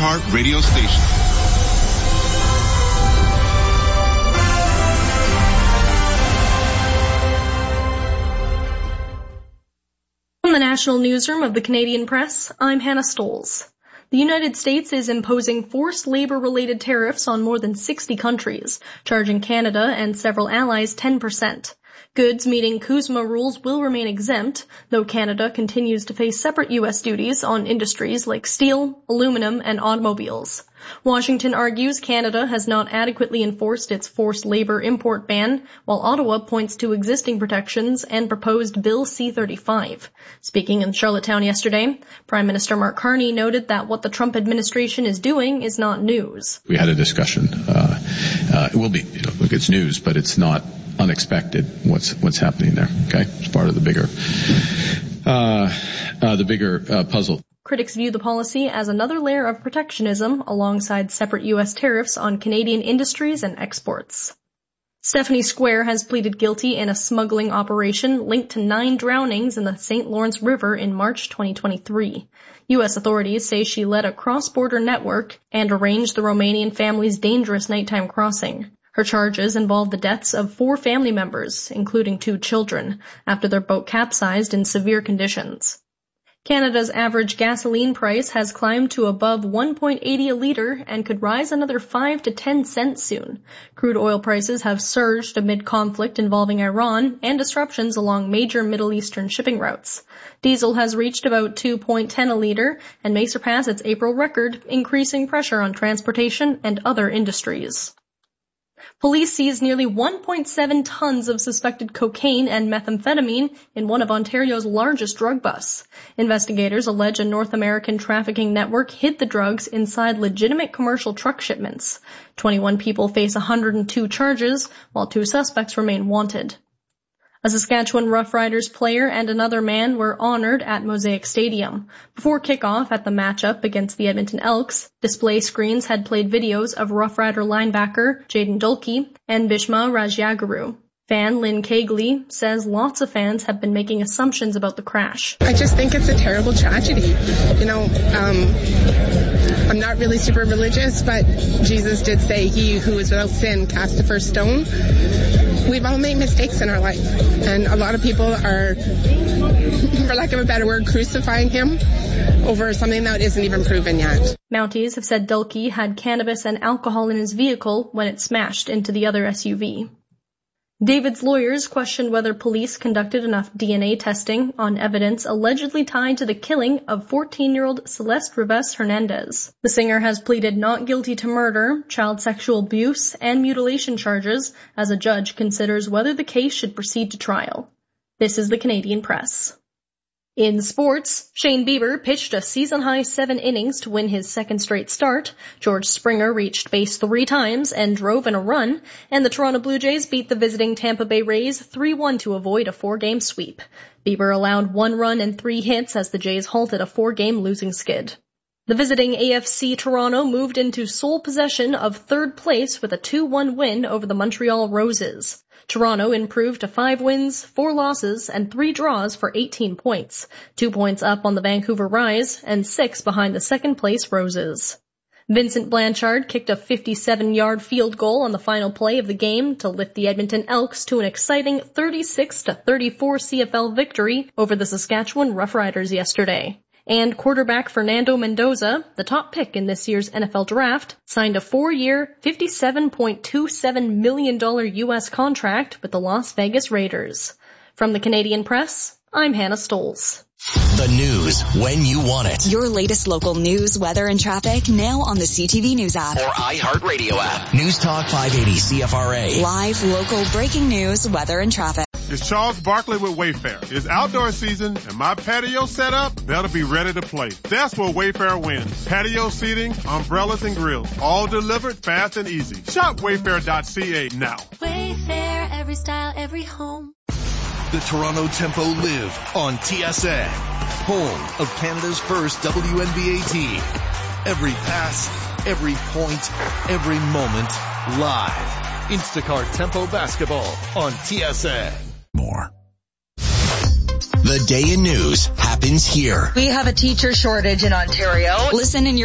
iHeart radio station. From the National Newsroom of the Canadian Press, I'm Hannah Stoles. The United States is imposing forced labor-related tariffs on more than 60 countries, charging Canada and several allies 10%. Goods meeting CUSMA rules will remain exempt, though Canada continues to face separate U.S. duties on industries like steel, aluminum, and automobiles. Washington argues Canada has not adequately enforced its forced labor import ban, while Ottawa points to existing protections and proposed Bill C-35. Speaking in Charlottetown yesterday, Prime Minister Mark Carney noted that what the Trump administration is doing is not news. We had a discussion. It will be, it's news, but it's not unexpected what's happening there. Okay, it's part of the bigger puzzle. Critics view the policy as another layer of protectionism alongside separate U.S. tariffs on Canadian industries and exports. Stephanie Square has pleaded guilty in a smuggling operation linked to 9 drownings in the St. Lawrence River in March 2023. U.S. authorities say she led a cross-border network and arranged the Romanian family's dangerous nighttime crossing. Her charges involve the deaths of 4 family members, including 2 children, after their boat capsized in severe conditions. Canada's average gasoline price has climbed to above $1.80 a liter and could rise another 5 to 10 cents soon. Crude oil prices have surged amid conflict involving Iran and disruptions along major Middle Eastern shipping routes. Diesel has reached about $2.10 a liter and may surpass its April record, increasing pressure on transportation and other industries. Police seized nearly 1.7 tons of suspected cocaine and methamphetamine in one of Ontario's largest drug busts. Investigators allege a North American trafficking network hid the drugs inside legitimate commercial truck shipments. 21 people face 102 charges, while 2 suspects remain wanted. A Saskatchewan Roughriders player and another man were honored at Mosaic Stadium. Before kickoff at the matchup against the Edmonton Elks, display screens had played videos of Roughrider linebacker Jaden Dulke and Bhishma Rajyagaru. Fan Lynn Kegley says lots of fans have been making assumptions about the crash. I just think it's a terrible tragedy. I'm not really super religious, but Jesus did say, "He who is without sin cast the first stone." We've all made mistakes in our life, and a lot of people are, for lack of a better word, crucifying him over something that isn't even proven yet. Mounties have said Dulke had cannabis and alcohol in his vehicle when it smashed into the other SUV. David's lawyers questioned whether police conducted enough DNA testing on evidence allegedly tied to the killing of 14-year-old Celeste Rivas Hernandez. The singer has pleaded not guilty to murder, child sexual abuse, and mutilation charges as a judge considers whether the case should proceed to trial. This is the Canadian Press. In sports, Shane Bieber pitched a season-high 7 innings to win his second straight start. George Springer reached base 3 times and drove in a run, and the Toronto Blue Jays beat the visiting Tampa Bay Rays 3-1 to avoid a 4-game sweep. Bieber allowed 1 run and 3 hits as the Jays halted a 4-game losing skid. The visiting AFC Toronto moved into sole possession of 3rd place with a 2-1 win over the Montreal Roses. Toronto improved to 5 wins, 4 losses, and 3 draws for 18 points, 2 points up on the Vancouver Rise and 6 behind the second-place Roses. Vincent Blanchard kicked a 57-yard field goal on the final play of the game to lift the Edmonton Elks to an exciting 36-34 CFL victory over the Saskatchewan Roughriders yesterday. And quarterback Fernando Mendoza, the top pick in this year's NFL draft, signed a 4-year, $57.27 million U.S. contract with the Las Vegas Raiders. From the Canadian Press, I'm Hannah Stoles. The news when you want it. Your latest local news, weather, and traffic now on the CTV News app. Or iHeartRadio app. News Talk 580 CFRA. Live, local, breaking news, weather, and traffic. It's Charles Barkley with Wayfair. It's outdoor season and my patio set up, better be ready to play. That's where Wayfair wins. Patio seating, umbrellas, and grills. All delivered fast and easy. Shop Wayfair.ca now. Wayfair, every style, every home. The Toronto Tempo live on TSN, home of Canada's first WNBA team. Every pass, every point, every moment, live. Instacart Tempo Basketball on TSN. More. The day in news happens here. We have a teacher shortage in Ontario. Listen in your